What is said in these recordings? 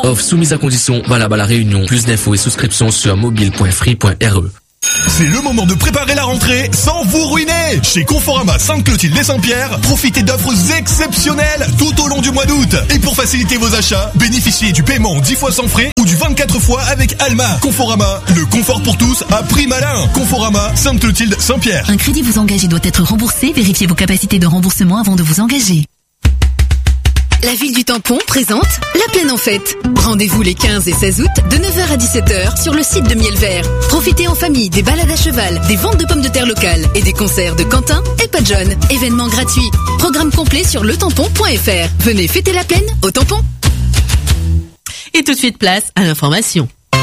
Offre soumise à condition, valable à La Réunion. Plus d'infos et souscriptions sur mobile.free.re. C'est le moment de préparer la rentrée sans vous ruiner. Chez Conforama Sainte-Clotilde-les-Saint-Pierre, profitez d'offres exceptionnelles tout au long du mois d'août. Et pour faciliter vos achats, bénéficiez du paiement 10 fois sans frais ou du 24 fois avec Alma. Conforama, le confort pour tous à prix malin. Conforama Sainte-Clotilde-Saint-Pierre. Un crédit vous engage et doit être remboursé. Vérifiez vos capacités de remboursement avant de vous engager. La ville du Tampon présente La Plaine en Fête. Rendez-vous les 15 et 16 août de 9h à 17h sur le site de Miel Vert. Profitez en famille des balades à cheval, des ventes de pommes de terre locales et des concerts de Quentin et Pat John. Événements gratuits. Programme complet sur letampon.fr. Venez fêter la Plaine au Tampon. Et tout de suite place à l'information.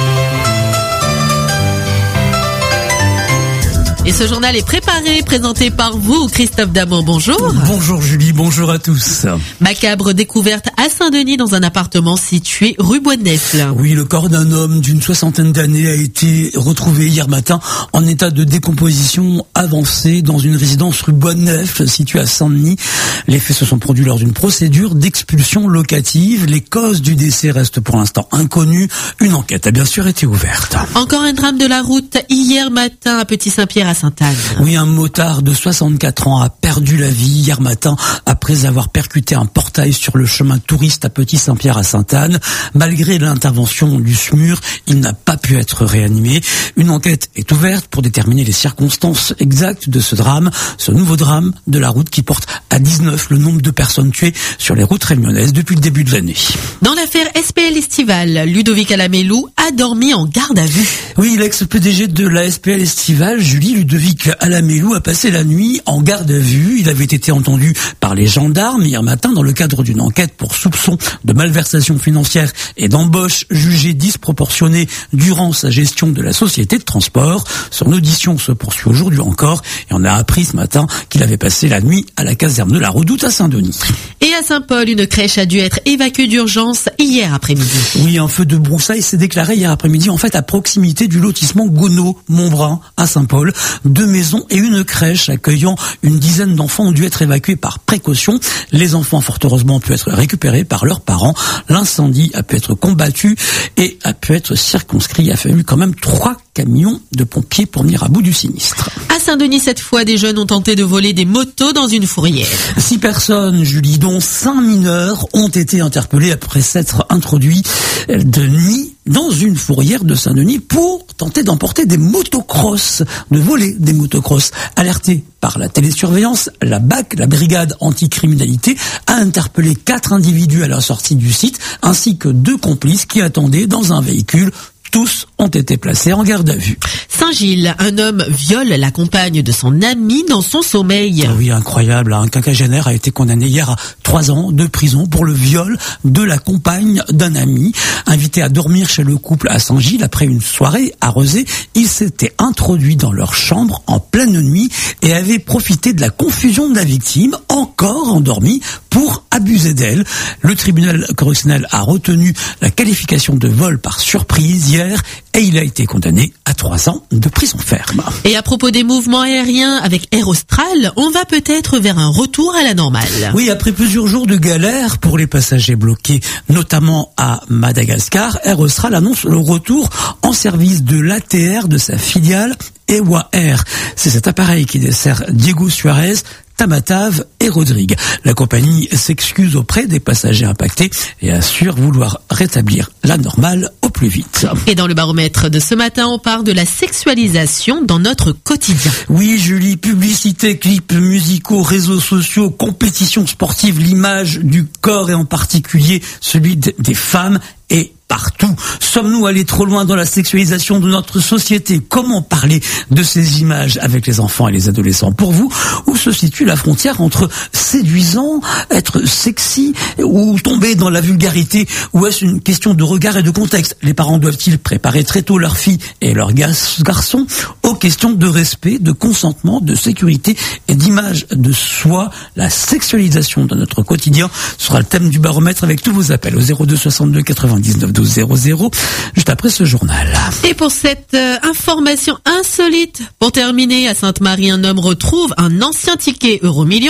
Et ce journal est préparé, présenté par vous, Christophe Damour. Bonjour. Bonjour Julie, bonjour à tous. Macabre découverte à Saint-Denis dans un appartement situé rue Bois-de-Nesle. Oui, le corps d'un homme d'une 60aine d'années a été retrouvé hier matin en état de décomposition avancée dans une résidence rue Bois-de-Nesle située à Saint-Denis. Les faits se sont produits lors d'une procédure d'expulsion locative. Les causes du décès restent pour l'instant inconnues. Une enquête a bien sûr été ouverte. Encore un drame de la route hier matin à Petit-Saint-Pierre à Sainte-Anne. Oui, un motard de 64 ans a perdu la vie hier matin après avoir percuté un portail sur le chemin touriste à Petit-Saint-Pierre à Sainte-Anne. Malgré l'intervention du SMUR, il n'a pas pu être réanimé. Une enquête est ouverte pour déterminer les circonstances exactes de ce drame, ce nouveau drame de la route qui porte à 19 le nombre de personnes tuées sur les routes réunionnaises depuis le début de l'année. Dans l'affaire SPL Estival, Ludovic Alamélou a dormi en garde à vue. Oui, l'ex-PDG de la SPL Estival, Ludovic Alamélou, a passé la nuit en garde à vue. Il avait été entendu par les gendarmes hier matin dans le cadre d'une enquête pour soupçon de malversation financière et d'embauche jugée disproportionnée durant sa gestion de la société de transport. Son audition se poursuit aujourd'hui encore et on a appris ce matin qu'il avait passé la nuit à la caserne de la Redoute à Saint-Denis. Et à Saint-Paul, une crèche a dû être évacuée d'urgence hier après-midi. Oui, un feu de broussailles s'est déclaré hier après-midi en fait à proximité du lotissement Gonod-Montbrun à Saint-Paul. 2 maisons et une crèche accueillant une dizaine d'enfants ont dû être évacués par précaution. Les enfants, fort heureusement, ont pu être récupérés par leurs parents. L'incendie a pu être combattu et a pu être circonscrit. Il a fallu quand même 3 camions de pompiers pour venir à bout du sinistre. À Saint-Denis, cette fois, des jeunes ont tenté de voler des motos dans une fourrière. 6 personnes, Julie, dont 5 mineurs, ont été interpellés après s'être introduits de nuit dans une fourrière de Saint-Denis pour tenter d'emporter des motocross, de voler des motocross. Alertés par la télésurveillance, la BAC, la brigade anticriminalité, a interpellé 4 individus à la sortie du site, ainsi que 2 complices qui attendaient dans un véhicule. Tous ont été placés en garde à vue. Saint-Gilles, un homme viole la compagne de son ami dans son sommeil. Oui, incroyable. Un quinquagénaire a été condamné hier à 3 ans de prison pour le viol de la compagne d'un ami. Invité à dormir chez le couple à Saint-Gilles après une soirée arrosée, il s'était introduit dans leur chambre en pleine nuit et avait profité de la confusion de la victime, encore endormie, pour abuser d'elle. Le tribunal correctionnel a retenu la qualification de vol par surprise hier et il a été condamné à 3 ans de prison ferme. Et à propos des mouvements aériens avec Air Austral, on va peut-être vers un retour à la normale. Oui, après plusieurs jours de galère pour les passagers bloqués, notamment à Madagascar, Air Austral annonce le retour en service de l'ATR de sa filiale Ewa Air. C'est cet appareil qui dessert Diego Suarez, Tamatave et Rodrigue. La compagnie s'excuse auprès des passagers impactés et assure vouloir rétablir la normale au plus vite. Et dans le baromètre de ce matin, on parle de la sexualisation dans notre quotidien. Oui, Julie, publicité, clips musicaux, réseaux sociaux, compétitions sportives, l'image du corps et en particulier celui des femmes est partout. Sommes-nous allés trop loin dans la sexualisation de notre société? Comment parler de ces images avec les enfants et les adolescents? Pour vous, où se situe la frontière entre séduisant, être sexy ou tomber dans la vulgarité? Ou est-ce une question de regard et de contexte? Les parents doivent-ils préparer très tôt leurs filles et leurs garçons aux questions de respect, de consentement, de sécurité et d'image de soi? La sexualisation de notre quotidien sera le thème du baromètre avec tous vos appels au 02 62 99 12 00 juste après ce journal. Et pour cette information insolite, pour terminer, à Sainte-Marie, un homme retrouve un ancien ticket Euromillion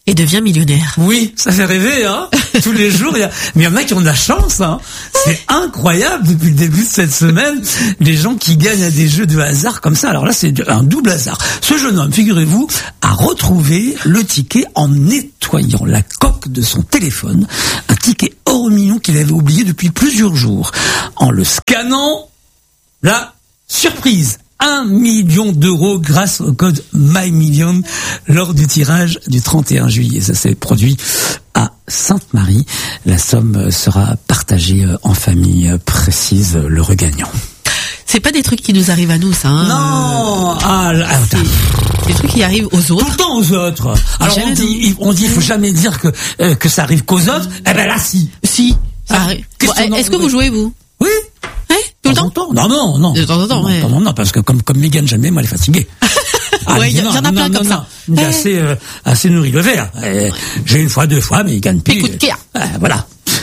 et devient millionnaire. Oui, ça fait rêver, hein. Tous les jours, mais il y en a qui ont de la chance, hein. C'est incroyable depuis le début de cette semaine, les gens qui gagnent à des jeux de hasard comme ça. Alors là, c'est un double hasard. Ce jeune homme, figurez-vous, a retrouvé le ticket en nettoyant la coque de son téléphone, un ticket hors million qu'il avait oublié depuis plusieurs jours. En le scannant, la surprise, 1 million d'euros grâce au code MyMillion lors du tirage du 31 juillet. Ça s'est produit à Sainte-Marie. La somme sera partagée en famille, précise le regagnant. C'est pas des trucs qui nous arrivent à nous, ça. Hein. Non. C'est des trucs qui arrivent aux autres. Tout le temps aux autres. Alors on dit, il faut jamais dire que ça arrive qu'aux autres. Eh ben là, si. Si. Ça arrive. Bon, est-ce que vous jouez, vous? Oui. Tout le temps? Non. De temps en temps, ouais. Non, parce que comme Mégane jamais, moi, elle est fatiguée. Ouais, il y en a plein comme ça. Il est assez nourri le verre. J'ai une fois, 2 fois, mais il gagne plus. Écoute, Kia. Voilà.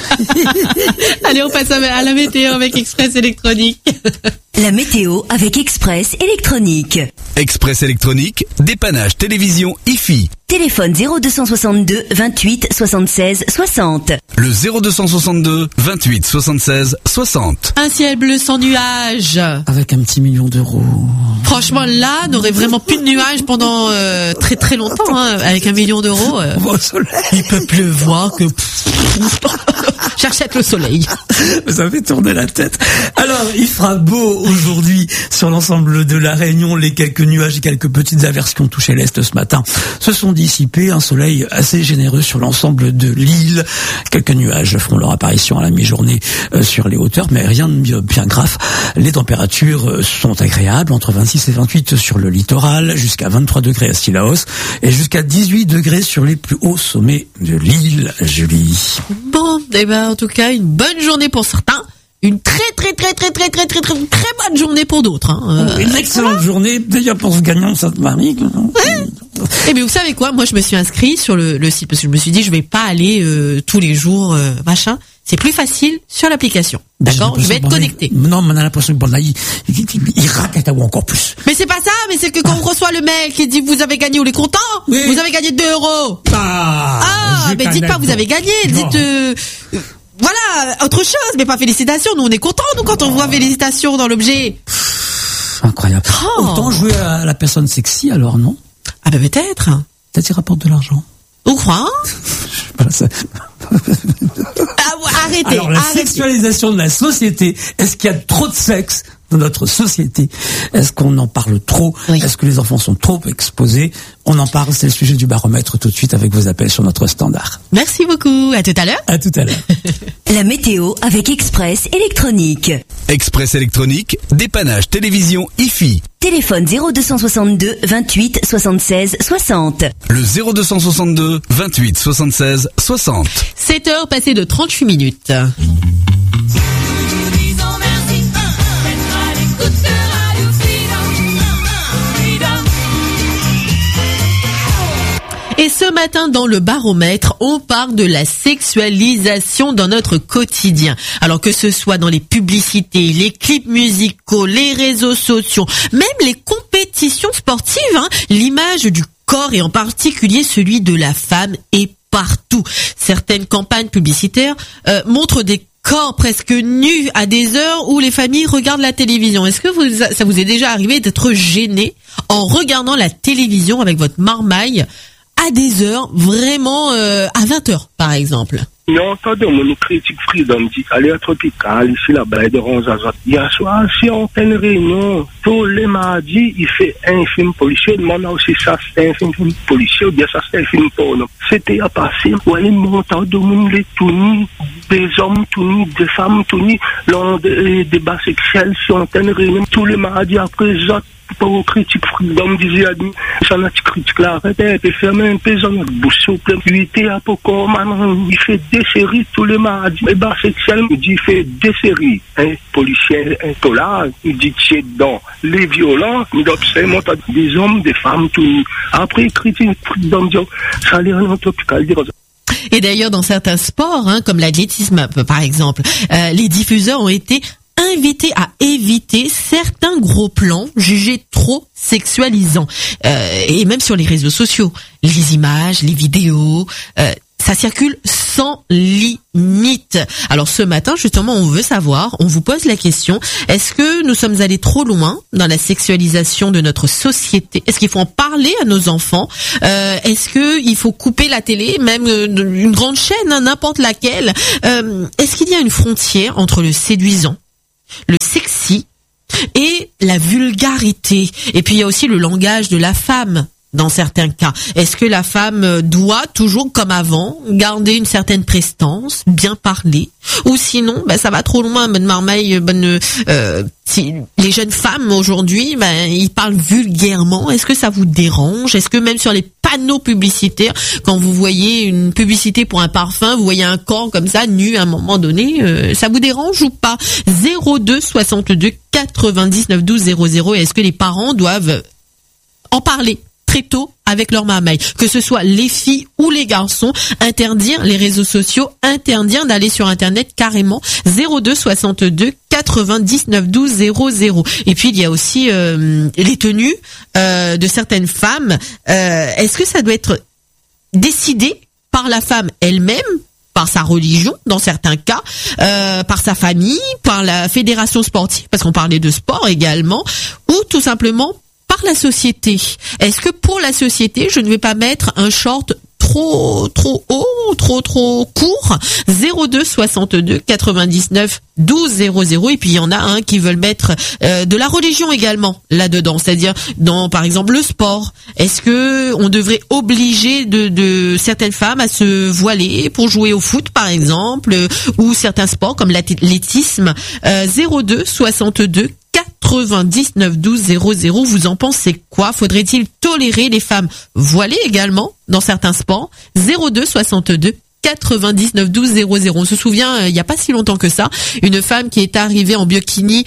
Allez, on passe à la météo avec Express Électronique. La météo avec Express Électronique. Express Électronique, dépannage télévision IFI. Téléphone 0262 28 76 60. Le 0262 28 76 60. Un ciel bleu sans nuages. Avec un petit million d'euros. Franchement, là, n'aurait vraiment plus de nuages pendant très très longtemps. Hein, avec 1 million d'euros. Au soleil. Il peut pleuvoir que... J'achète le soleil. Ça fait tourner la tête. Alors, il fera beau aujourd'hui sur l'ensemble de la Réunion. Les quelques nuages et quelques petites averses qui ont touché l'Est ce matin se sont dissipés. Un soleil assez généreux sur l'ensemble de l'île. Quelques nuages feront leur apparition à la mi-journée sur les hauteurs, mais rien de bien grave. Les températures sont agréables, entre 26 et 28 sur le littoral, jusqu'à 23 degrés à Sillaos et jusqu'à 18 degrés sur les plus hauts sommets de l'île, Julie. Bon, eh ben, en tout cas, une bonne journée pour certains. Une très bonne journée pour d'autres. Hein. Une excellente journée, d'ailleurs pour ce gagnant de Sainte-Marie. Eh bien, vous savez quoi? Moi, je me suis inscrit sur le site parce que je me suis dit, je vais pas aller tous les jours, machin. C'est plus facile sur l'application. D'accord? Je vais être connecté. Non, mais on a l'impression que il raquette encore plus. Mais c'est pas ça, mais c'est que quand on reçoit le mail qui dit vous avez gagné, on est content. Oui. Vous avez gagné 2 euros. Mais dites pas vous avez gagné. Dites voilà, autre chose, mais pas félicitations. Nous, on est contents, nous, quand on voit félicitations dans l'objet. Incroyable. Autant jouer à la personne sexy, alors, non? Ah ben peut-être. Peut-être qu'il rapporte de l'argent. On croit, hein? Arrêtez. Alors, la sexualisation de la société, est-ce qu'il y a trop de sexe dans notre société? Est-ce qu'on en parle trop? Oui. Est-ce que les enfants sont trop exposés? On en parle, c'est le sujet du baromètre tout de suite avec vos appels sur notre standard. Merci beaucoup. À tout à l'heure. À tout à l'heure. La météo avec Express Électronique. Express Électronique, dépannage télévision IFI. Téléphone 0262 28 76 60. Le 0262 28 76 60. 7h passées de 38 minutes. Et ce matin, dans le baromètre, on parle de la sexualisation dans notre quotidien. Alors que ce soit dans les publicités, les clips musicaux, les réseaux sociaux, même les compétitions sportives, hein, l'image du corps et en particulier celui de la femme est partout. Certaines campagnes publicitaires montrent des corps presque nus à des heures où les familles regardent la télévision. Est-ce que ça vous est déjà arrivé d'être gêné en regardant la télévision avec votre marmaille à des heures, vraiment à 20h par exemple? Non, attendez, mon critique freedom dit aléa tropicale, ici la baie de Ronzazot. Hier soir, si on fait une réunion, tous les mardis, il fait un film policier, demande aussi ça, c'est un film policier, ou bien ça, c'est un film porno. C'était à passer, où les montants de monde, les tout nus, des hommes tout nus, des femmes tout nus, lors des débats sexuels, si on fait une réunion, tous les mardis après, pour aux critiques freedom disait admis ça n'a critique là arrêtez et fermer un peu dans bouche s'il vous plaît il était à Poco il fait des séries tous les mardis et bah sexuel il dit il fait des séries un policier un tolard il dit tiens dans les violents il observe des hommes des femmes tout nus après critique freedom dit ça l'air non tropical dire. Et d'ailleurs dans certains sports hein, comme l'athlétisme par exemple les diffuseurs ont été invité à éviter certains gros plans jugés trop sexualisants. Et même sur les réseaux sociaux, les images, les vidéos, ça circule sans limite. Alors ce matin, justement, on veut savoir, on vous pose la question, est-ce que nous sommes allés trop loin dans la sexualisation de notre société? Est-ce qu'il faut en parler à nos enfants? Est-ce qu'il faut couper la télé, même une grande chaîne, hein, n'importe laquelle? Est-ce qu'il y a une frontière entre le séduisant, le sexy et la vulgarité? Et puis il y a aussi le langage de la femme. Dans certains cas, est-ce que la femme doit toujours, comme avant, garder une certaine prestance, bien parler, ou sinon, ça va trop loin, bonne marmaille, si les jeunes femmes aujourd'hui, ils parlent vulgairement. Est-ce que ça vous dérange? Est-ce que même sur les panneaux publicitaires, quand vous voyez une publicité pour un parfum, vous voyez un corps comme ça, nu à un moment donné, ça vous dérange ou pas? 02 62 99 12 00. Est-ce que les parents doivent en parler très tôt avec leur marmaille, que ce soit les filles ou les garçons, interdire les réseaux sociaux, interdire d'aller sur internet carrément? 02 62 99 12 00. Et puis il y a aussi les tenues de certaines femmes. Est-ce que ça doit être décidé par la femme elle-même, par sa religion dans certains cas, par sa famille, par la fédération sportive, parce qu'on parlait de sport également, ou tout simplement par la société? Est-ce que pour la société, je ne vais pas mettre un short trop haut, trop court? 02 62 99 12 00. Et puis il y en a qui veulent mettre de la religion également là-dedans, c'est-à-dire dans par exemple le sport. Est-ce que on devrait obliger de certaines femmes à se voiler pour jouer au foot par exemple, ou certains sports comme l'athlétisme? 02 62 99 12 00. Vous en pensez quoi? Faudrait-il tolérer les femmes voilées également dans certains sports? 02 62 99 12 00. On se souvient, il n'y a pas si longtemps que ça, une femme qui est arrivée en bikini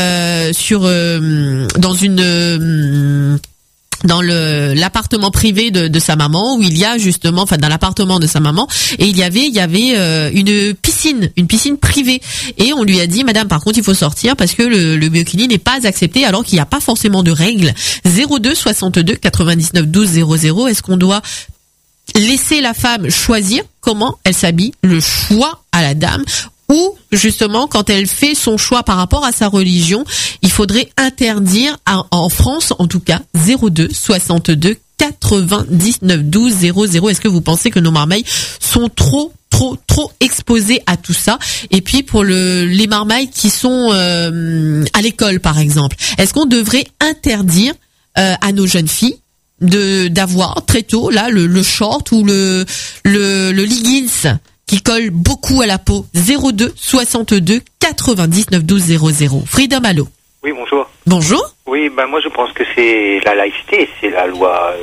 dans l'appartement privé de sa maman, où il y a justement, dans l'appartement de sa maman, et il y avait une piscine privée, et on lui a dit, madame, par contre il faut sortir parce que le bikini n'est pas accepté, alors qu'il n'y a pas forcément de règles. 02 62 99 12 00. Est-ce qu'on doit laisser la femme choisir comment elle s'habille, le choix à la dame, ou justement quand elle fait son choix par rapport à sa religion, il faudrait interdire, en France en tout cas? 02 62 99 12 00. Est-ce que vous pensez que nos marmailles sont trop exposées à tout ça? Et puis pour les marmailles qui sont à l'école par exemple, est-ce qu'on devrait interdire à nos jeunes filles d'avoir très tôt là le short ou le leggings qui colle beaucoup à la peau? 02 62 99 12 00. Freedom, allô? Oui, bonjour. Bonjour. Oui, moi je pense que c'est la laïcité, c'est la loi,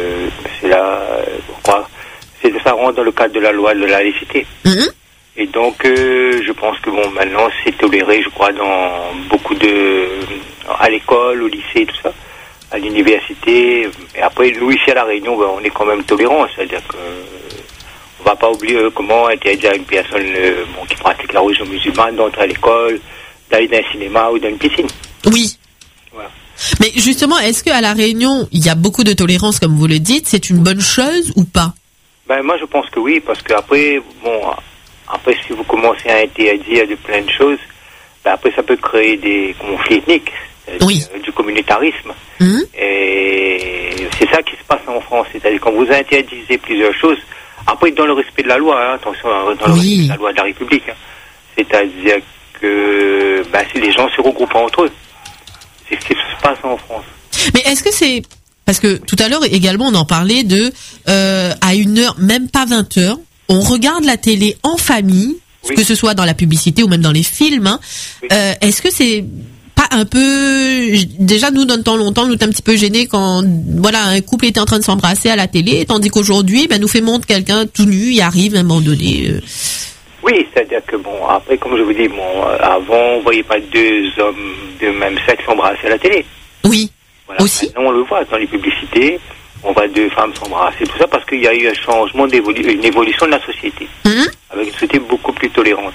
ça rentre dans le cadre de la loi de la laïcité. Mm-hmm. Et donc je pense que maintenant c'est toléré, je crois, dans beaucoup à l'école, au lycée, tout ça, à l'université. Et après, nous ici à La Réunion, on est quand même tolérants, c'est-à-dire que on va pas oublier comment interdire à une personne qui pratique la religion musulmane d'entrer à l'école, d'aller dans un cinéma ou dans une piscine. Oui. Voilà. Mais justement, est-ce qu'à La Réunion, il y a beaucoup de tolérance, comme vous le dites? C'est une bonne chose ou pas? Moi, je pense que oui, parce que après, si vous commencez à interdire de plein de choses, après, ça peut créer des conflits ethniques, du communautarisme. Mmh. Et c'est ça qui se passe en France. C'est-à-dire quand vous interdisez plusieurs choses, après, dans le respect de la loi, attention, dans le respect de la loi de la République, c'est-à-dire que si les gens se regroupent entre eux, c'est ce qui se passe en France. Mais est-ce que c'est... Parce que tout à l'heure également on en parlait à 1h, même pas 20h, on regarde la télé en famille, que ce soit dans la publicité ou même dans les films. Est-ce que c'est pas un peu, déjà nous dans le temps longtemps, nous étions un petit peu gênés quand un couple était en train de s'embrasser à la télé, tandis qu'aujourd'hui nous fait montre quelqu'un tout nu, il arrive à un moment donné. Oui, c'est-à-dire que après comme je vous dis, avant on voyait pas deux hommes de même sexe s'embrasser à la télé. Oui. Voilà, aussi. Maintenant, on le voit dans les publicités, on voit deux femmes s'embrasser, tout ça parce qu'il y a eu un changement une évolution de la société, avec une société beaucoup plus tolérante.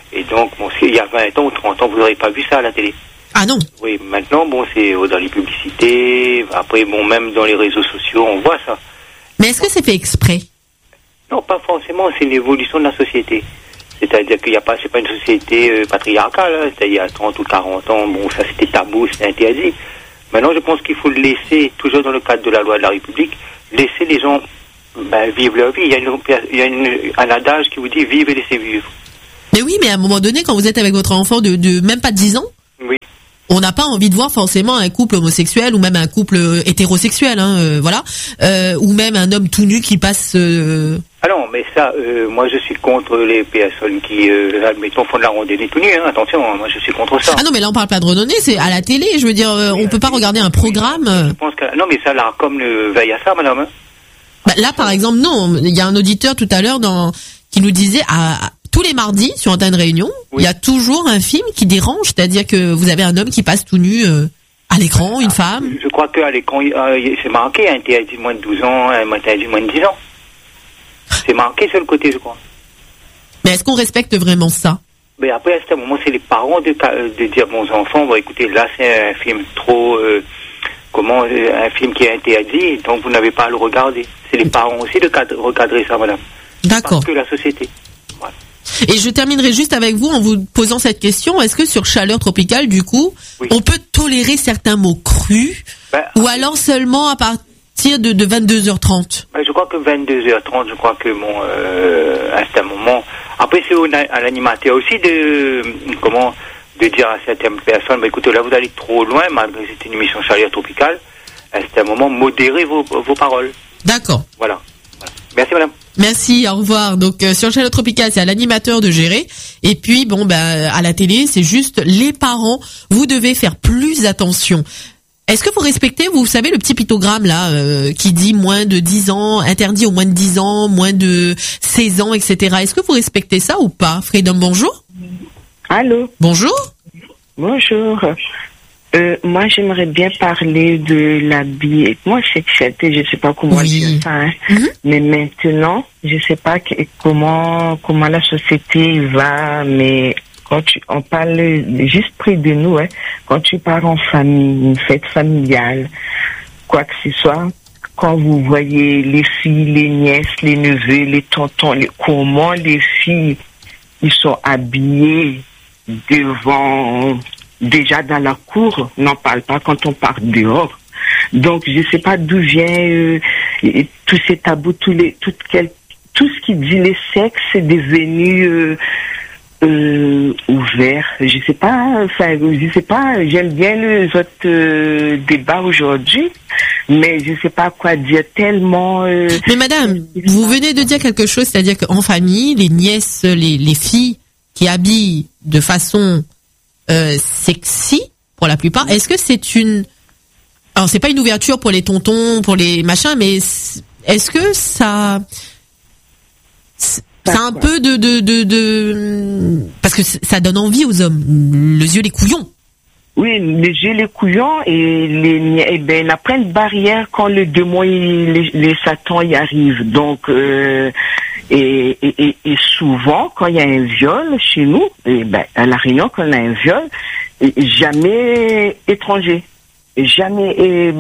Et donc, bon, il y a 20 ans ou 30 ans, vous n'aurez pas vu ça à la télé. Ah non. Oui, maintenant, bon, c'est dans les publicités, après, bon, même dans les réseaux sociaux, on voit ça. Mais est-ce que c'est fait exprès? Non, pas forcément, c'est une évolution de la société. C'est-à-dire qu'il n'y a pas, c'est pas une société patriarcale, hein. C'est-à-dire il y a 30 ou 40 ans, bon, ça c'était tabou, c'était interdit. Maintenant, je pense qu'il faut le laisser, toujours dans le cadre de la loi de la République, laisser les gens vivre leur vie. Il y a un adage qui vous dit vivre et laisser vivre. Mais oui, mais à un moment donné, quand vous êtes avec votre enfant de même pas 10 ans, oui. On n'a pas envie de voir forcément un couple homosexuel ou même un couple hétérosexuel, hein, voilà, ou même un homme tout nu qui passe. Ah non, mais ça, moi je suis contre les personnes qui, admettons, font de la randonnée tout nu. Hein, attention, moi je suis contre ça. Ah non, mais là on parle pas de randonnée, c'est à la télé. Je veux dire, on peut pas regarder un programme. Je pense que non, mais ça, là, comme veille à ça, madame. Hein. Bah, là, par exemple, non. Il y a un auditeur tout à l'heure qui nous disait tous les mardis sur Antenne Réunion, il y a toujours un film qui dérange, c'est-à-dire que vous avez un homme qui passe tout nu à l'écran, une femme. Je crois qu'à l'écran, c'est marqué, interdit moins de 12 ans, interdit moins de 10 ans. C'est marqué sur le côté, je crois. Mais est-ce qu'on respecte vraiment ça? Mais après, à ce moment, c'est les parents de dire aux enfants, bon, écoutez, là, c'est un film trop, un film qui est interdit, donc vous n'avez pas à le regarder. C'est les parents aussi de recadrer ça, madame. D'accord. Parce que la société. Voilà. Et je terminerai juste avec vous en vous posant cette question. Est-ce que sur Chaleur Tropicale, du coup, on peut tolérer certains mots crus, ou alors seulement à partir de 22h30? Je crois que 22h30, je crois que à ce moment. Après, c'est à l'animateur aussi de dire à certaines personnes, écoutez, là vous allez trop loin, malgré que c'est une émission Chaleur Tropicale. À ce moment, modérez vos paroles. D'accord. Voilà. Merci, madame. Merci, au revoir. Donc sur Chaleur Tropicale, c'est à l'animateur de gérer. Et puis à la télé, c'est juste les parents. Vous devez faire plus attention. Est-ce que vous respectez, vous savez, le petit pictogramme là qui dit moins de 10 ans, interdit aux moins de 10 ans, moins de 16 ans, etc. Est-ce que vous respectez ça ou pas? Freedom, bonjour. Allô. Bonjour. Bonjour. Moi, j'aimerais bien parler de l'habillement sexualité. Je sais pas comment dire ça, hein. Mais maintenant, je sais pas comment la société va, mais quand on parle juste près de nous, hein, quand tu pars en famille, une fête familiale, quoi que ce soit, quand vous voyez les filles, les nièces, les neveux, les tontons, comment les filles, ils sont habillés devant, déjà dans la cour, n'en parle pas quand on part dehors. Donc, je sais pas d'où vient tous ces tabous, tout ce qui dit les sexes est devenu ouvert. Je sais pas, j'aime bien les autres débats aujourd'hui, mais je sais pas quoi dire tellement. Mais madame, vous venez de dire quelque chose, c'est-à-dire qu'en famille, les nièces, les filles qui habillent de façon sexy, pour la plupart, est-ce que c'est alors c'est pas une ouverture pour les tontons, pour les machins, mais est-ce que ça un peu parce que ça donne envie aux hommes, les yeux les couillons. Oui, les yeux les couillons et la plein de barrières quand le démon les satans y arrivent. Donc et souvent quand il y a un viol chez nous, à La Réunion quand on a un viol, jamais étranger, jamais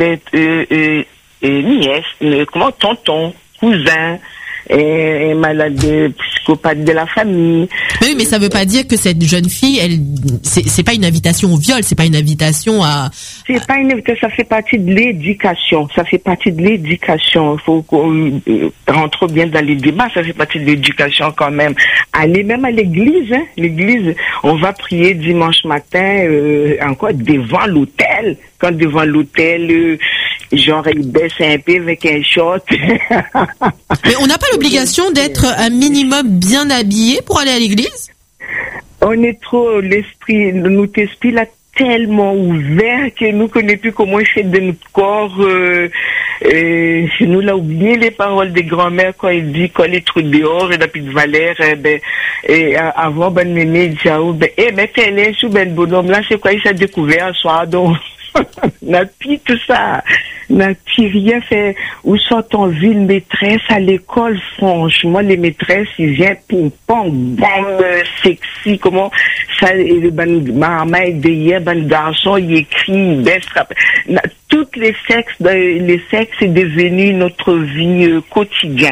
nièce, tonton, cousin. Et malade psychopathe de la famille. Mais oui, mais ça veut pas dire que cette jeune fille, c'est pas une invitation au viol, c'est pas une invitation à. C'est pas une invitation, ça fait partie de l'éducation. Ça fait partie de l'éducation. Il faut qu'on rentre bien dans les débats. Ça fait partie de l'éducation quand même. Aller même à l'église, hein. L'église, on va prier dimanche matin, encore devant l'hôtel. Quand devant l'hôtel, genre il baisse un peu avec un short. Mais on n'a pas l'obligation d'être un minimum bien habillé pour aller à l'église? On est trop, notre esprit là tellement ouvert que nous connaissons plus comment c'est de notre corps. Nous l'a oublié les paroles des grands-mères quand il dit qu'on est trop dehors et la petite Valère, avant ben mémé dit mais t'es sous ben bonhomme là c'est quoi il s'est découvert un soir donc. On a pris tout ça. qui rien fait, ou sont en ville maîtresse à l'école, franchement, les maîtresses, ils viennent ping-pong, bam, sexy, comment, ça, maman est derrière, garçon, il écrit, il baisse, toutes les sexes est devenu notre vie quotidien,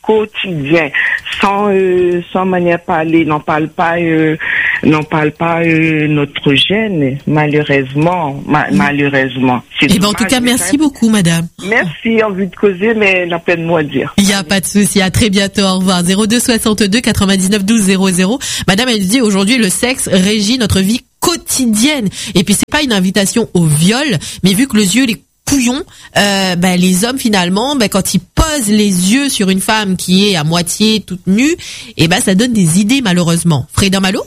sans manière de parler, n'en parle pas notre gène, malheureusement. Et ben en tout cas, merci beaucoup, madame. Merci, envie de causer, mais n'a pas de mot à dire. Il n'y a pas de souci, à très bientôt, au revoir. 02 62 99 12 00. Madame, elle dit aujourd'hui, le sexe régit notre vie quotidienne. Et puis c'est pas une invitation au viol, mais vu que les yeux, les couillons, les hommes finalement, quand ils posent les yeux sur une femme qui est à moitié toute nue, et ça donne des idées malheureusement. Freedom, allô?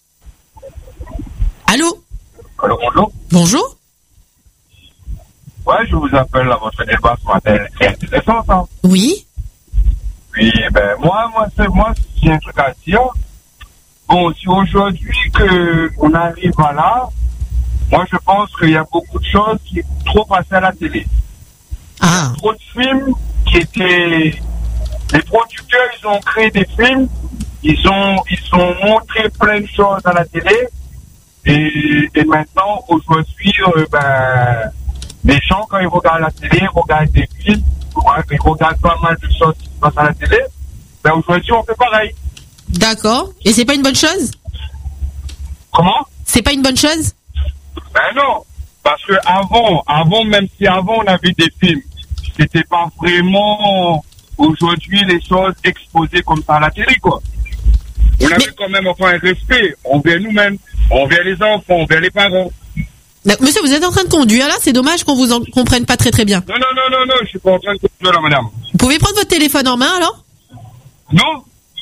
Allô? Allô, bonjour. Bonjour. Ouais, je vous appelle à votre débat ce matin. C'est intéressant, ça. Oui. Oui, moi, j'ai un truc à dire. Bon, si aujourd'hui on arrive à là, moi, je pense qu'il y a beaucoup de choses qui sont trop passées à la télé. Ah. Il y a trop de films qui étaient... Les producteurs, ils ont créé des films, ils ont montré plein de choses à la télé, et maintenant, aujourd'hui, les gens, quand ils regardent la télé, ils regardent des films, ils regardent pas mal de choses qui se passent à la télé, aujourd'hui, on fait pareil. D'accord. Et c'est pas une bonne chose? Comment? C'est pas une bonne chose? Non, parce que avant, même si avant on avait des films, c'était pas vraiment aujourd'hui les choses exposées comme ça à la télé, quoi. On avait quand même un respect envers nous-mêmes, envers les enfants, envers les parents. Monsieur, vous êtes en train de conduire là, c'est dommage qu'on vous comprenne pas très très bien. Non, je suis pas en train de conduire là, madame. Vous pouvez prendre votre téléphone en main alors? Non.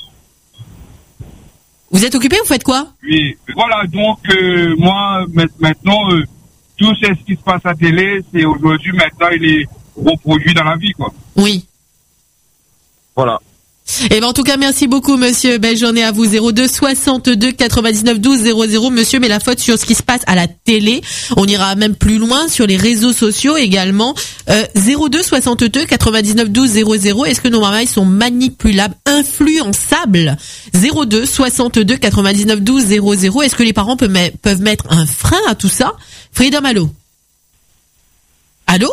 Vous êtes occupé, vous faites quoi? Oui, voilà, donc moi, maintenant, tout ce qui se passe à la télé, c'est aujourd'hui, maintenant, il est reproduit dans la vie, quoi. Oui. Voilà. Et en tout cas, merci beaucoup, monsieur. Belle journée à vous. 02 62 99 12 00. Monsieur, mais la faute sur ce qui se passe à la télé. On ira même plus loin sur les réseaux sociaux également. 02 62 99 12 00. Est-ce que nos mamans sont manipulables, influençables? 02 62 99 12 00. Est-ce que les parents peuvent mettre un frein à tout ça? Freedom, allô? Allô?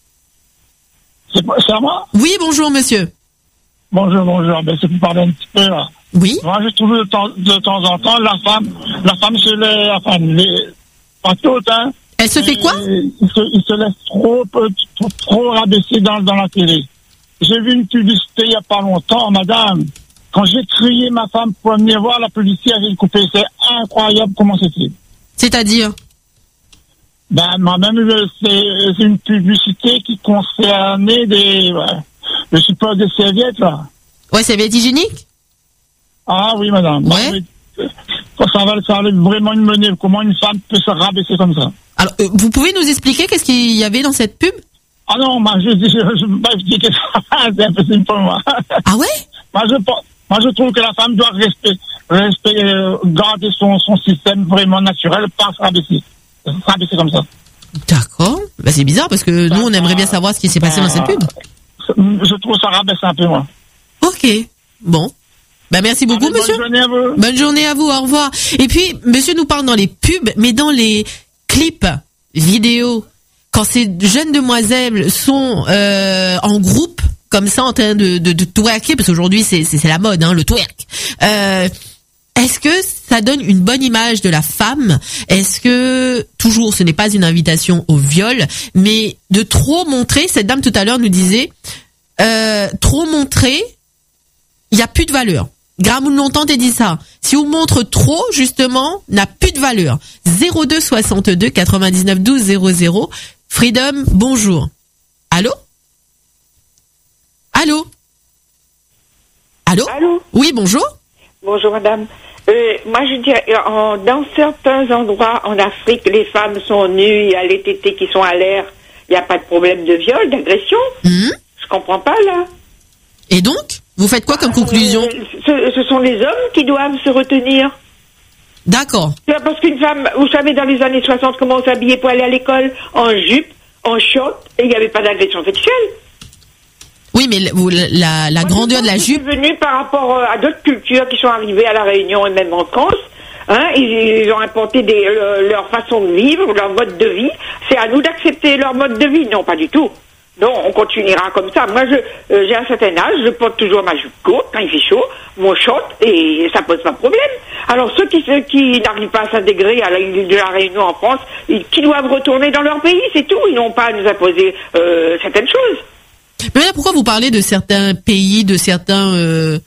C'est à moi? Oui, bonjour, monsieur. Bonjour. C'est pour parler un petit peu, là. Oui. Moi, je trouve de temps en temps, la femme pas toute, hein. Elle se fait quoi? Il se laisse trop rabaisser dans la télé. J'ai vu une publicité il y a pas longtemps, madame. Quand j'ai crié ma femme pour venir voir la publicité, elle a coupé. C'est incroyable comment c'était. C'est-à-dire? Moi-même, c'est une publicité qui concernait je suppose des serviettes, là. Ouais, serviettes hygiéniques? Ah oui, madame. Ouais. Ça va vraiment me mener. Comment une femme peut se rabaisser comme ça? Alors, vous pouvez nous expliquer qu'est-ce qu'il y avait dans cette pub? Ah non, moi, je dis que c'est impossible pour moi. Ah ouais? Moi, je trouve que la femme doit garder son système vraiment naturel, pas se rabaisser comme ça. D'accord. C'est bizarre parce que nous, on aimerait bien savoir ce qui s'est passé dans cette pub. Je trouve ça rabaisse un peu, moi. Ok. Bon. Merci beaucoup, monsieur. Bonne journée à vous. Bonne journée à vous. Au revoir. Et puis, monsieur nous parle dans les pubs, mais dans les clips vidéo, quand ces jeunes demoiselles sont en groupe, comme ça, en train de twerker, parce qu'aujourd'hui, c'est la mode, hein, le twerk. Est-ce que ça donne une bonne image de la femme? Est-ce que, toujours, ce n'est pas une invitation au viol, mais de trop montrer, cette dame tout à l'heure nous disait, trop montrer, il n'y a plus de valeur. Gramoun longtemps t'as dit ça. Si on montre trop, justement, n'a plus de valeur. 02 62 99 12 00. Freedom, bonjour. Allô? Allô? Allô? Allô? Oui, bonjour. Bonjour, madame. Moi, je dirais, dans certains endroits en Afrique, les femmes sont nues, il y a les tétés qui sont à l'air, il n'y a pas de problème de viol, d'agression. Je comprends pas, là. Et donc, vous faites quoi comme conclusion? Ce sont les hommes qui doivent se retenir. D'accord. Parce qu'une femme, vous savez, dans les années 60, comment on s'habillait pour aller à l'école? En jupe, en short et il n'y avait pas d'agression sexuelle. Oui, mais la grandeur de la jupe... C'est venu par rapport à d'autres cultures qui sont arrivées à La Réunion et même en France. Hein, ils ont importé leur façon de vivre, leur mode de vie. C'est à nous d'accepter leur mode de vie. Non, pas du tout. Non, on continuera comme ça. Moi, j'ai un certain âge, je porte toujours ma jupe courte quand il fait chaud, mon short, et ça pose pas de problème. Alors, ceux qui n'arrivent pas à s'intégrer à l'île de La Réunion en France, qui doivent retourner dans leur pays, c'est tout. Ils n'ont pas à nous imposer certaines choses. Mais là, pourquoi vous parlez de certains pays, de certaines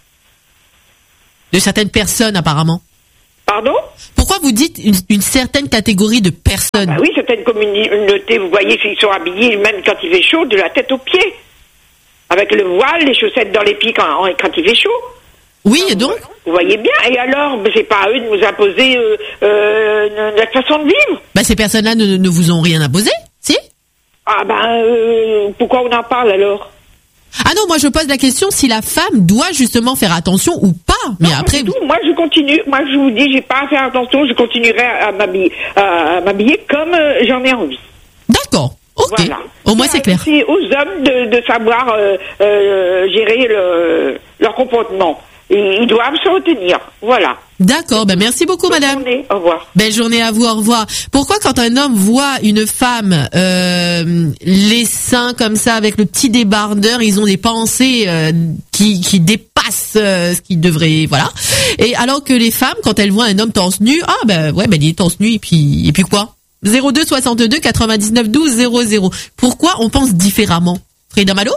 personnes, apparemment? Pardon? Pourquoi vous dites une certaine catégorie de personnes? Ah bah oui, certaines communautés, vous voyez, ils sont habillés, même quand il fait chaud, de la tête aux pieds. Avec le voile, les chaussettes dans les pieds quand il fait chaud. Oui, et donc? Vous voyez bien. Et alors, c'est pas à eux de nous imposer notre façon de vivre. Bah, ces personnes-là ne vous ont rien imposé, si? Ah pourquoi on en parle alors? Ah non, moi je pose la question si la femme doit justement faire attention ou pas. Mais non, après, moi je continue. Moi je vous dis, j'ai pas à faire attention. Je continuerai à m'habiller comme j'en ai envie. D'accord. Ok. Voilà. Au moins c'est clair. C'est aux hommes de savoir gérer leur comportement. Et ils doivent se retenir. Voilà. D'accord, merci beaucoup, madame. Bonne journée, au revoir. Belle journée à vous, au revoir. Pourquoi quand un homme voit une femme les seins comme ça avec le petit débardeur, ils ont des pensées qui dépassent ce qu'ils devraient, voilà. Et alors que les femmes, quand elles voient un homme torse nu, il est torse nu et puis quoi? 02 62 99 12 00. Pourquoi on pense différemment? Frida Malo?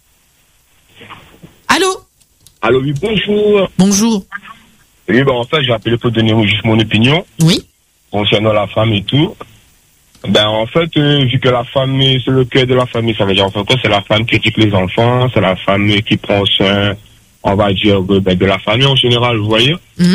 Allô? Allô, oui, bonjour. Bonjour. Oui, en fait, j'ai appelé pour donner juste mon opinion. Oui. Concernant la femme et tout. En fait, vu que la femme, c'est le cœur de la famille, ça veut dire, en fait, c'est la femme qui éduque les enfants, c'est la femme qui prend soin, on va dire, de la famille en général, vous voyez.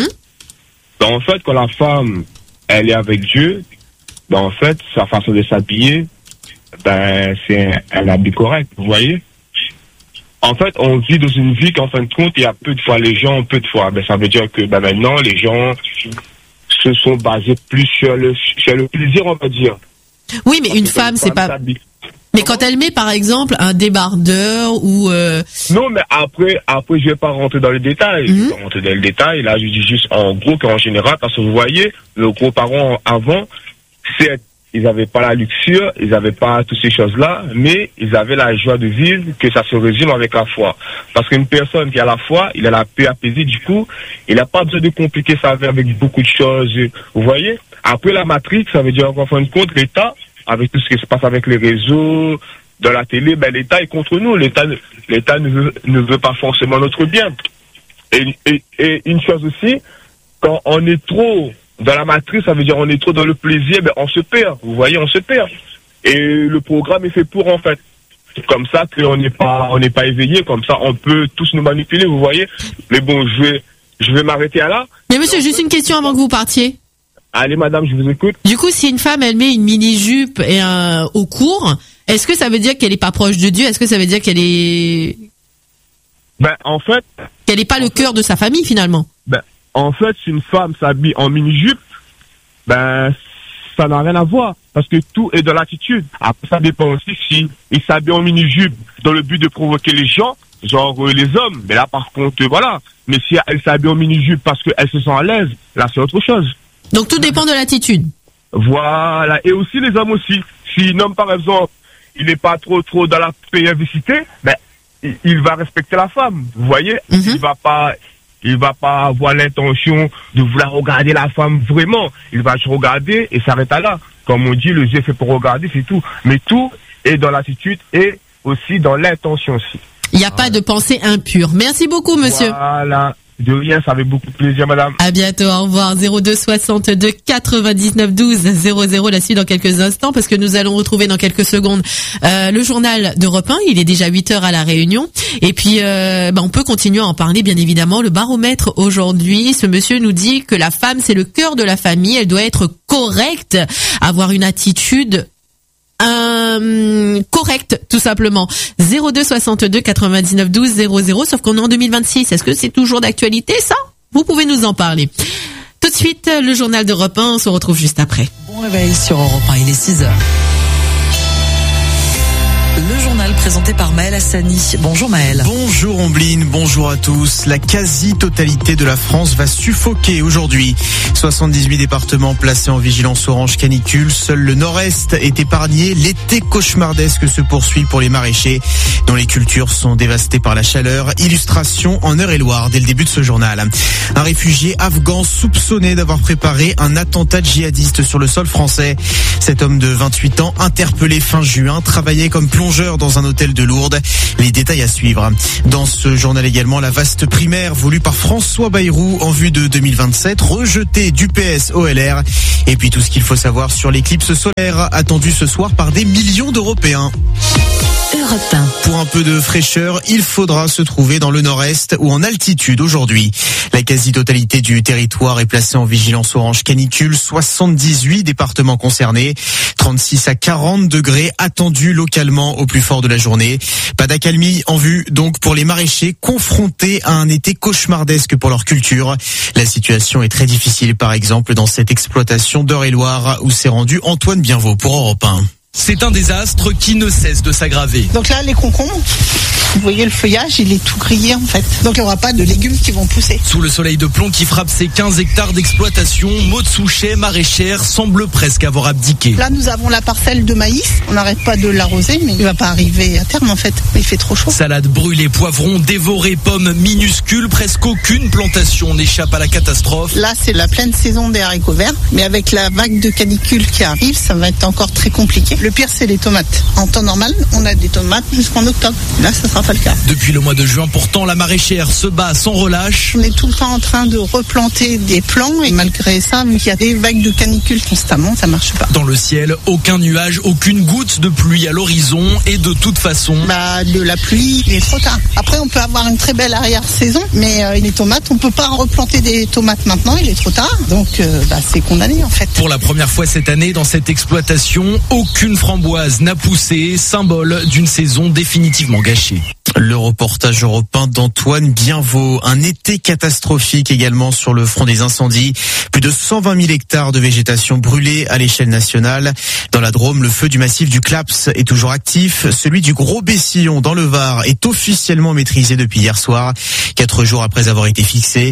En fait, quand la femme, elle est avec Dieu, en fait, sa façon de s'habiller, c'est un habit correct, vous voyez. En fait, on vit dans une vie qu'en fin de compte, il y a peu de fois les gens, ça veut dire que maintenant, les gens se sont basés plus sur le plaisir, on va dire. Oui, mais une femme, c'est pas... Mais quand elle met, par exemple, un débardeur ou... Non, mais après, je vais pas rentrer dans les détails. Je vais pas rentrer dans le détail. Là, je dis juste en gros qu'en général, parce que vous voyez, nos gros-parents avant, ils n'avaient pas la luxure, ils n'avaient pas toutes ces choses-là, mais ils avaient la joie de vivre, que ça se résume avec la foi. Parce qu'une personne qui a la foi, il a la paix apaisée, du coup, il n'a pas besoin de compliquer sa vie avec beaucoup de choses. Vous voyez? Après la matrice, ça veut dire qu'en fin de compte, l'État, avec tout ce qui se passe avec les réseaux, dans la télé, l'État est contre nous. L'État ne veut pas forcément notre bien. Et une chose aussi, quand on est trop dans la matrice, ça veut dire on est trop dans le plaisir, on se perd. Vous voyez, on se perd. Et le programme est fait pour, en fait. C'est comme ça qu'on n'est pas éveillé, comme ça on peut tous nous manipuler, vous voyez. Mais bon, je vais m'arrêter à là. Mais monsieur, juste une question avant que vous partiez. Allez, madame, je vous écoute. Du coup, si une femme, elle met une mini-jupe et au court, est-ce que ça veut dire qu'elle est pas proche de Dieu? Est-ce que ça veut dire qu'elle est... en fait... Qu'elle n'est pas le cœur de sa famille, finalement? En fait, si une femme s'habille en mini-jupe, ça n'a rien à voir. Parce que tout est dans l'attitude. Après, ça dépend aussi si il s'habille en mini-jupe dans le but de provoquer les gens, genre les hommes. Mais là, par contre, voilà. Mais si elle s'habille en mini-jupe parce qu'elle se sent à l'aise, là, c'est autre chose. Donc, tout dépend de l'attitude. Voilà. Et aussi, les hommes aussi. Si un homme, par exemple, il n'est pas trop dans la périodicité, il va respecter la femme. Vous voyez? Il va pas avoir l'intention de vouloir regarder la femme vraiment. Il va se regarder et s'arrêter là. Comme on dit, le yeux est fait pour regarder, c'est tout. Mais tout est dans l'attitude et aussi dans l'intention aussi. Il n'y a pas de pensée impure. Merci beaucoup, monsieur. Voilà. De rien, ça fait beaucoup de plaisir, madame. À bientôt, au revoir. 02 62 99 12 00, la suite dans quelques instants, parce que nous allons retrouver dans quelques secondes le journal d'Europe 1. Il est déjà 8h à La Réunion. Et puis, on peut continuer à en parler, bien évidemment. Le baromètre aujourd'hui, ce monsieur nous dit que la femme, c'est le cœur de la famille. Elle doit être correcte, avoir une attitude correct, tout simplement. 02 62 99 12 00, sauf qu'on est en 2026. Est-ce que c'est toujours d'actualité, ça? Vous pouvez nous en parler. Tout de suite, le journal d'Europe 1, on se retrouve juste après. Bon réveil sur Europe 1, il est 6h. le journal présenté par Maël Hassani. Bonjour Maël. Bonjour Ombline, bonjour à tous. La quasi-totalité de la France va suffoquer aujourd'hui. 78 départements placés en vigilance orange canicule. Seul le nord-est est épargné. L'été cauchemardesque se poursuit pour les maraîchers, dont les cultures sont dévastées par la chaleur. Illustration en Eure-et-Loire dès le début de ce journal. Un réfugié afghan soupçonné d'avoir préparé un attentat djihadiste sur le sol français. Cet homme de 28 ans, interpellé fin juin, travaillait comme plongeur dans un hôtel de Lourdes. Les détails à suivre. Dans ce journal également, la vaste primaire voulue par François Bayrou en vue de 2027, rejetée du PS au LR. Et puis tout ce qu'il faut savoir sur l'éclipse solaire attendue ce soir par des millions d'Européens. Pour un peu de fraîcheur, il faudra se trouver dans le nord-est ou en altitude aujourd'hui. La quasi-totalité du territoire est placée en vigilance orange canicule. 78 départements concernés. 36 à 40 degrés attendus localement au plus fort de la journée. Pas d'accalmie en vue donc pour les maraîchers confrontés à un été cauchemardesque pour leur culture. La situation est très difficile par exemple dans cette exploitation d'Eure-et-Loire où s'est rendu Antoine Bienvaux pour Europe 1. C'est un désastre qui ne cesse de s'aggraver. Donc là, les concombres, vous voyez le feuillage, il est tout grillé en fait. Donc il n'y aura pas de légumes qui vont pousser. Sous le soleil de plomb qui frappe ces 15 hectares d'exploitation, Maud Souchet, maraîchère, semble presque avoir abdiqué. Là, nous avons la parcelle de maïs. On n'arrête pas de l'arroser, mais il ne va pas arriver à terme en fait. Il fait trop chaud. Salade brûlée, poivrons dévorés, pommes minuscules. Presque aucune plantation n'échappe à la catastrophe. Là, c'est la pleine saison des haricots verts. Mais avec la vague de canicule qui arrive, ça va être encore très compliqué. Le pire, c'est les tomates. En temps normal, on a des tomates jusqu'en octobre. Là, ça sera pas le cas. Depuis le mois de juin, pourtant, la maraîchère se bat sans relâche. On est tout le temps en train de replanter des plants et malgré ça, vu qu'il y a des vagues de canicule constamment, ça marche pas. Dans le ciel, aucun nuage, aucune goutte de pluie à l'horizon et de toute façon... de la pluie, il est trop tard. Après, on peut avoir une très belle arrière-saison, mais les tomates, on peut pas replanter des tomates maintenant, il est trop tard. Donc, c'est condamné en fait. Pour la première fois cette année, dans cette exploitation, aucune framboise n'a poussé, symbole d'une saison définitivement gâchée. Le reportage européen d'Antoine Bienvaux. Un été catastrophique également sur le front des incendies. Plus de 120 000 hectares de végétation brûlés à l'échelle nationale. Dans la Drôme, le feu du massif du Claps est toujours actif. Celui du Gros Bessillon dans le Var est officiellement maîtrisé depuis hier soir. 4 jours après avoir été fixé.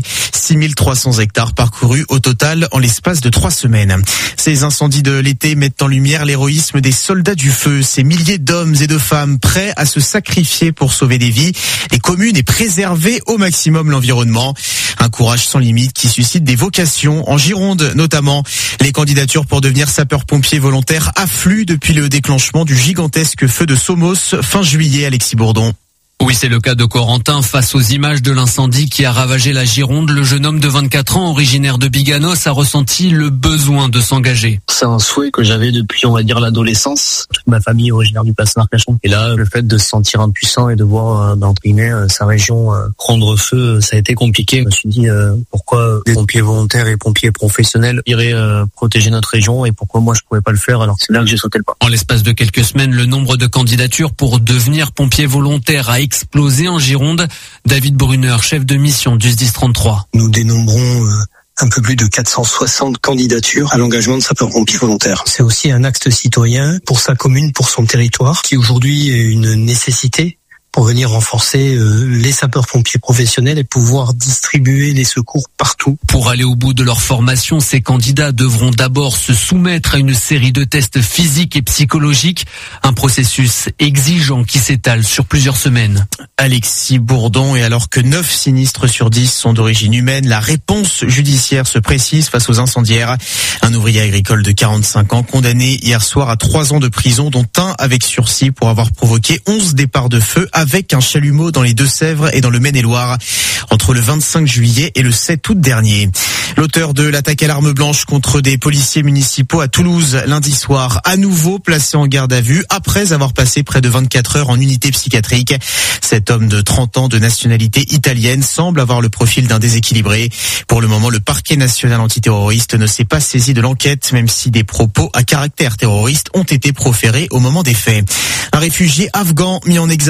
6300 hectares parcourus au total en l'espace de 3 semaines. Ces incendies de l'été mettent en lumière l'héroïsme des soldats du feu. Ces milliers d'hommes et de femmes prêts à se sacrifier pour sauver des vies, les communes et préserver au maximum l'environnement. Un courage sans limite qui suscite des vocations. En Gironde notamment, les candidatures pour devenir sapeur-pompier volontaire affluent depuis le déclenchement du gigantesque feu de Somos fin juillet. Alexis Bourdon. Oui, c'est le cas de Corentin. Face aux images de l'incendie qui a ravagé la Gironde, le jeune homme de 24 ans, originaire de Biganos, a ressenti le besoin de s'engager. C'est un souhait que j'avais depuis, on va dire, l'adolescence. Toute ma famille est originaire du bassin d'Arcachon. Et là, le fait de se sentir impuissant et de voir, entre guillemets, sa région prendre feu, ça a été compliqué. Je me suis dit, pourquoi des pompiers volontaires et pompiers professionnels iraient protéger notre région et pourquoi moi je pouvais pas le faire. Alors c'est là que j'ai sauté le pas. En l'espace de quelques semaines, le nombre de candidatures pour devenir pompier volontaire a explosé en Gironde. David Brunner, chef de mission du SDIS 33. Nous dénombrons un peu plus de 460 candidatures à l'engagement de sapeurs-pompiers volontaires. C'est aussi un acte citoyen pour sa commune, pour son territoire, qui aujourd'hui est une nécessité pour venir renforcer les sapeurs-pompiers professionnels et pouvoir distribuer les secours partout. Pour aller au bout de leur formation, ces candidats devront d'abord se soumettre à une série de tests physiques et psychologiques, un processus exigeant qui s'étale sur plusieurs semaines. Alexis Bourdon, et alors que 9 sinistres sur 10 sont d'origine humaine, la réponse judiciaire se précise face aux incendiaires. Un ouvrier agricole de 45 ans condamné hier soir à 3 ans de prison, dont un avec sursis pour avoir provoqué 11 départs de feu avec un chalumeau dans les Deux-Sèvres et dans le Maine-et-Loire entre le 25 juillet et le 7 août dernier. L'auteur de l'attaque à l'arme blanche contre des policiers municipaux à Toulouse lundi soir, à nouveau placé en garde à vue après avoir passé près de 24 heures en unité psychiatrique. Cet homme de 30 ans de nationalité italienne semble avoir le profil d'un déséquilibré. Pour le moment, le parquet national antiterroriste ne s'est pas saisi de l'enquête, même si des propos à caractère terroriste ont été proférés au moment des faits. Un réfugié afghan mis en examen est placé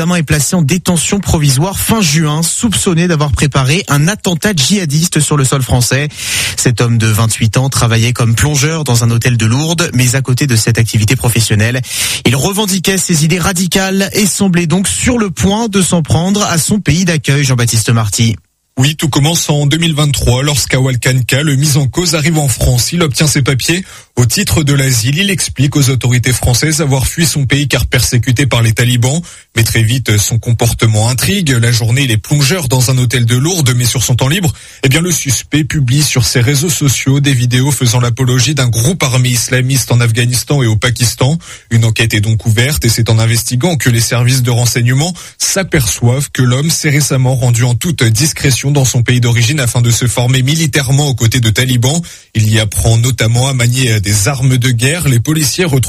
placé en détention provisoire fin juin, soupçonné d'avoir préparé un attentat djihadiste sur le sol français. Cet homme de 28 ans travaillait comme plongeur dans un hôtel de Lourdes, mais à côté de cette activité professionnelle, il revendiquait ses idées radicales et semblait donc sur le point de s'en prendre à son pays d'accueil, Jean-Baptiste Marty. Oui, tout commence en 2023 lorsqu'Awal Kanka, le mis en cause, arrive en France. Il obtient ses papiers au titre de l'asile. Il explique aux autorités françaises avoir fui son pays car persécuté par les talibans. Mais très vite, son comportement intrigue. La journée, il est plongeur dans un hôtel de Lourdes, mais sur son temps libre, le suspect publie sur ses réseaux sociaux des vidéos faisant l'apologie d'un groupe armé islamiste en Afghanistan et au Pakistan. Une enquête est donc ouverte et c'est en investiguant que les services de renseignement s'aperçoivent que l'homme s'est récemment rendu en toute discrétion dans son pays d'origine afin de se former militairement aux côtés de talibans. Il y apprend notamment à manier des armes de guerre. Les policiers retrouvent